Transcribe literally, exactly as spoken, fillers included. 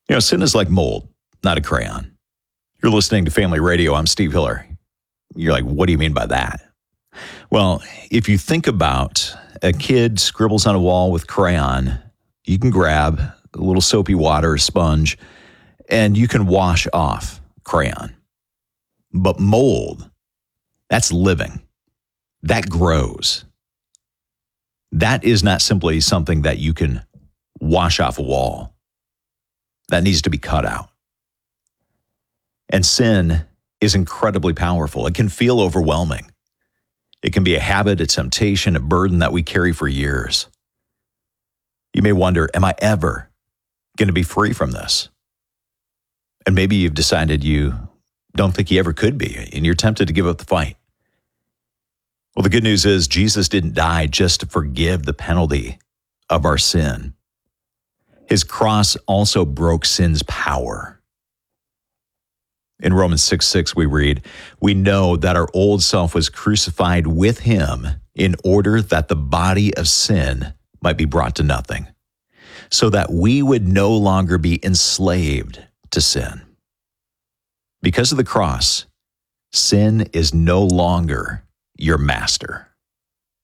You know, sin is like mold, not a crayon. You're listening to Family Radio. I'm Steve Hiller. You're like, what do you mean by that? Well, if you think about a kid scribbles on a wall with crayon, you can grab a little soapy water or sponge, and you can wash off crayon. But mold, that's living. That grows. That is not simply something that you can wash off a wall. That needs to be cut out. And sin is incredibly powerful. It can feel overwhelming. It can be a habit, a temptation, a burden that we carry for years. You may wonder, am I ever going to be free from this? And maybe you've decided you don't think you ever could be, and you're tempted to give up the fight. Well, the good news is Jesus didn't die just to forgive the penalty of our sin. His cross also broke sin's power. In Romans six six, we read, we know that our old self was crucified with him in order that the body of sin might be brought to nothing, so that we would no longer be enslaved to sin. Because of the cross, sin is no longer your master.